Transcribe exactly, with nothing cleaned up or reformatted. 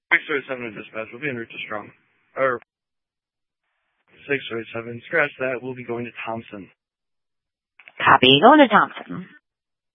six oh eight seven dispatch. We'll be en route to Strong. Or six oh eight seven. Scratch that. We'll be going to Thompson. Copy. Going to Thompson.